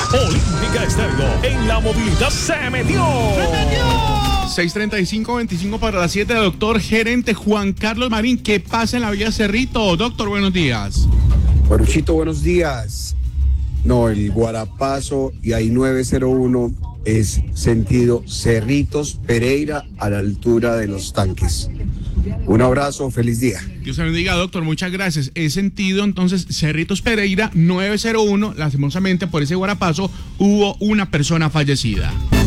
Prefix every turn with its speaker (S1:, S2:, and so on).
S1: Olímpica Estéreo en la movilidad se metió.
S2: 6:35 para las 7, doctor gerente Juan Carlos Marín. ¿Qué pasa en la Villa Cerrito? Doctor, buenos días.
S3: Maruchito, buenos días. No, el Guarapazo y ahí 901 es sentido Cerritos Pereira a la altura de los tanques. Un abrazo, feliz día.
S2: Dios te bendiga, doctor, muchas gracias. Es sentido entonces Cerritos Pereira 901. Lastimosamente por ese Guarapazo hubo una persona fallecida.